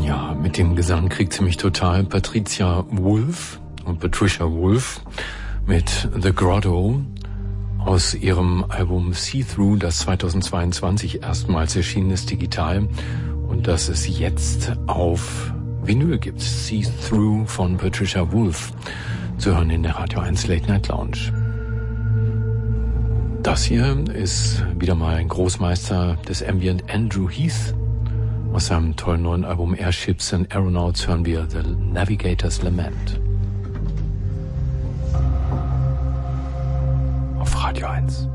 Ja, mit dem Gesang kriegt sie mich total. Patricia Wolf und Patricia Wolf mit The Grotto aus ihrem Album See Through, das 2022 erstmals erschienen ist, digital, und das es jetzt auf Vinyl gibt. See Through von Patricia Wolf zu hören in der Radio 1 Late Night Lounge. Das hier ist wieder mal ein Großmeister des Ambient, Andrew Heath. Aus seinem tollen neuen Album Airships and Aeronauts hören wir The Navigator's Lament. Auf Radio 1.